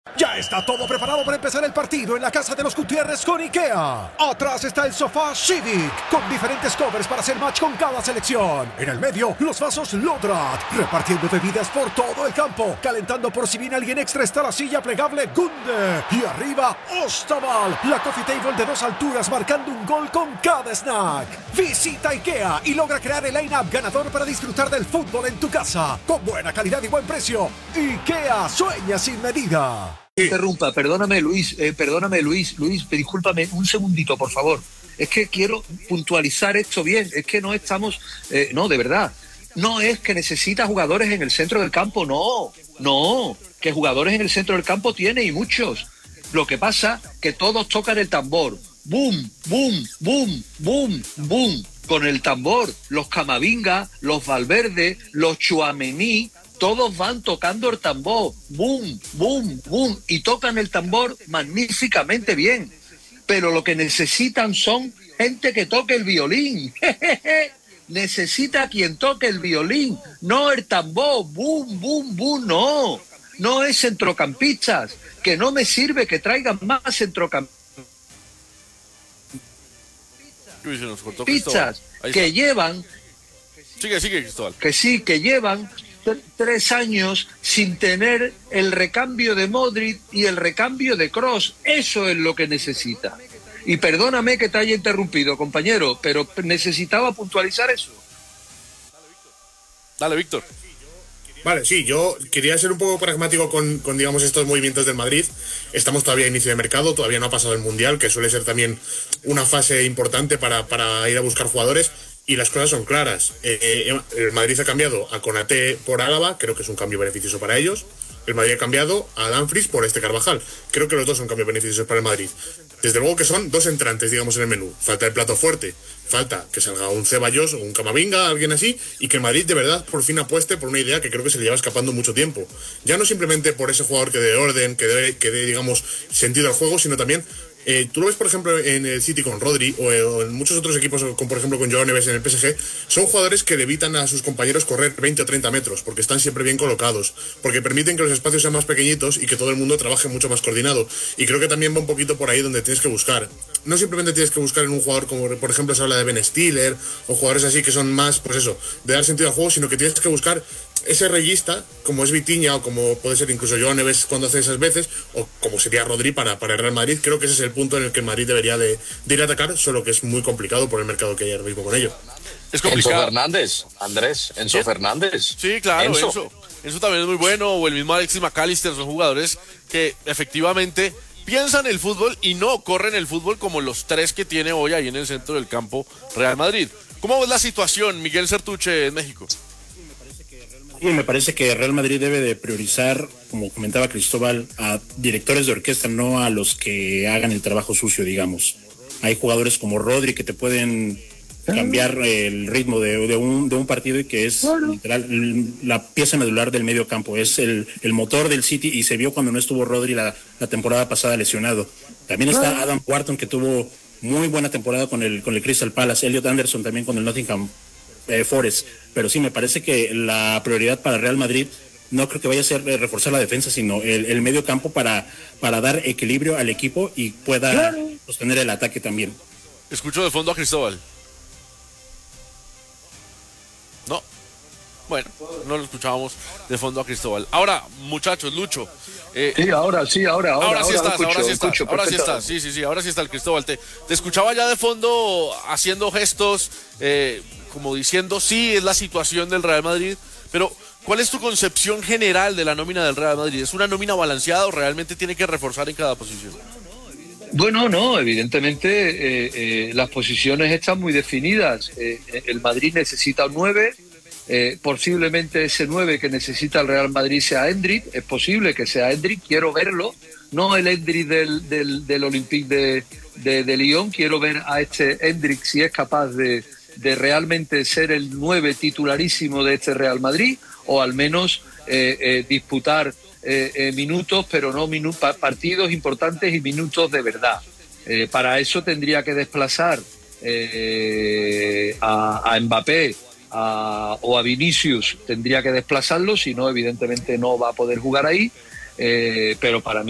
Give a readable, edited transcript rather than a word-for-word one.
Ya está todo preparado para empezar el partido en la casa de los Gutiérrez con IKEA. Atrás está el sofá Civic, con diferentes covers para hacer match con cada selección. En el medio, los vasos Lodrat, repartiendo bebidas por todo el campo. Calentando por si viene alguien extra está la silla plegable Gunde. Y arriba, Ostaval, la coffee table de 2 alturas marcando un gol con cada snack. Visita IKEA y logra crear el line-up ganador para disfrutar del fútbol en tu casa. Con buena calidad y buen precio. IKEA sueña sin medida. Interrumpa, perdóname Luis, discúlpame un segundito, por favor. Es que quiero puntualizar esto bien, es que no estamos, no, de verdad, no es que necesita jugadores en el centro del campo, no, que jugadores en el centro del campo tiene y muchos. Lo que pasa que todos tocan el tambor, boom, boom, boom, boom, boom, con el tambor, los Camavinga, los Valverde, los Tchouaméni, todos van tocando el tambor, boom, boom, boom, y tocan el tambor magníficamente bien. Pero lo que necesitan son gente que toque el violín. Necesita quien toque el violín, no el tambor, boom, boom, boom, no. No es centrocampistas, que no me sirve que traigan más centrocampistas que llevan... Sigue, Cristóbal. Que llevan 3 años sin tener el recambio de Modric y el recambio de Kroos. Eso es lo que necesita. Y perdóname que te haya interrumpido, compañero, pero necesitaba puntualizar eso. Dale, Víctor. Vale, sí, yo quería ser un poco pragmático con digamos, estos movimientos del Madrid. Estamos todavía a inicio de mercado, todavía no ha pasado el Mundial, que suele ser también una fase importante para ir a buscar jugadores. Y las cosas son claras. El Madrid ha cambiado a Konaté por Álava, creo que es un cambio beneficioso para ellos. El Madrid ha cambiado a Dumfries por este Carvajal. Creo que los dos son cambios beneficiosos para el Madrid. Desde luego que son 2 entrantes, digamos, en el menú. Falta el plato fuerte. Falta que salga un Ceballos o un Camavinga, alguien así, y que el Madrid de verdad por fin apueste por una idea que creo que se le lleva escapando mucho tiempo. Ya no simplemente por ese jugador que dé orden, que dé digamos, sentido al juego, sino también... tú lo ves, por ejemplo, en el City con Rodri o en muchos otros equipos, como por ejemplo con Joao Neves en el PSG, son jugadores que le evitan a sus compañeros correr 20 o 30 metros, porque están siempre bien colocados, porque permiten que los espacios sean más pequeñitos y que todo el mundo trabaje mucho más coordinado. Y creo que también va un poquito por ahí donde tienes que buscar. No simplemente tienes que buscar en un jugador como, por ejemplo, se habla de Ben Stiller, o jugadores así que son más, pues eso, de dar sentido al juego, sino que tienes que buscar ese reyista, como es Vitinha o como puede ser incluso Joao Neves cuando hace esas veces, o como sería Rodri para el Real Madrid. Creo que ese es el punto en el que el Madrid debería de ir a atacar, solo que es muy complicado por el mercado que hay ahora mismo con ello. Es complicado. Enzo Fernández, Andrés, Enzo Fernández. Sí, claro, Enzo también es muy bueno, o el mismo Alexis McAllister, son jugadores que efectivamente piensan el fútbol y no corren el fútbol como los 3 que tiene hoy ahí en el centro del campo Real Madrid. ¿Cómo ves la situación, Miguel Sertuche, en México? Y me parece que Real Madrid debe de priorizar, como comentaba Cristóbal, a directores de orquesta, no a los que hagan el trabajo sucio, digamos. Hay jugadores como Rodri que te pueden cambiar el ritmo de un partido y que es literal la pieza medular del medio campo, es el motor del City, y se vio cuando no estuvo Rodri la temporada pasada lesionado. También está Adam Wharton, que tuvo muy buena temporada con el Crystal Palace, Elliot Anderson también con el Nottingham Forest, pero sí me parece que la prioridad para Real Madrid no creo que vaya a ser reforzar la defensa, sino el medio campo para dar equilibrio al equipo y pueda sostener el ataque también. Escucho de fondo a Cristóbal. No, bueno, no lo escuchábamos de fondo a Cristóbal. Ahora, muchachos, Lucho. Sí, ahora sí está. Sí, ahora sí está el Cristóbal. Te escuchaba ya de fondo haciendo gestos, como diciendo, sí, es la situación del Real Madrid, pero ¿cuál es tu concepción general de la nómina del Real Madrid? ¿Es una nómina balanceada o realmente tiene que reforzar en cada posición? Bueno, no, evidentemente las posiciones están muy definidas. El Madrid necesita un 9, posiblemente ese 9 que necesita el Real Madrid sea Endrick, es posible que sea Endrick, quiero verlo, no el Endrick del Olympique de Lyon, quiero ver a este Endrick si es capaz de realmente ser el 9 titularísimo de este Real Madrid, o al menos disputar minutos, pero no partidos importantes y minutos de verdad. Para eso tendría que desplazar a Mbappé o a Vinicius, tendría que desplazarlo, si no evidentemente no va a poder jugar ahí, pero para mí